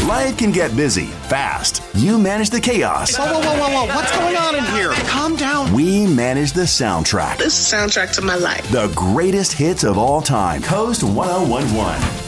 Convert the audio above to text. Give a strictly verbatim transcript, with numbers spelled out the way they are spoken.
Life can get busy fast. You manage the chaos. Whoa, whoa, whoa, whoa, whoa. What's going on in here? Calm down. We manage the soundtrack. This is the soundtrack to my life. The greatest hits of all time. Coast one oh one point one.